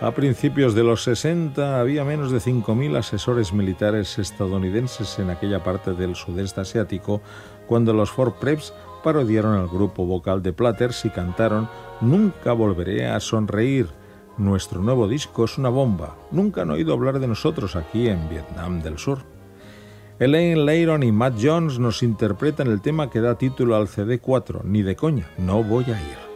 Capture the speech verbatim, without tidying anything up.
A principios de los sesenta había menos de cinco mil asesores militares estadounidenses en aquella parte del sudeste asiático cuando los Four Preps parodiaron al grupo vocal de Platters y cantaron «Nunca volveré a sonreír». Nuestro nuevo disco es una bomba. Nunca han oído hablar de nosotros aquí en Vietnam del Sur. Elaine Leighton y Matt Jones nos interpretan el tema que da título al C D cuatro, Ni de coña, no voy a ir.